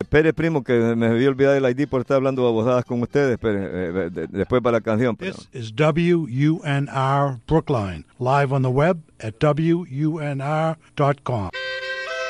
Espere, primo, que me había olvidado el ID por estar hablando babosadas con ustedes. Espere, después para la canción. Pero... This is WUNR Brookline, live on the web at WUNR.com.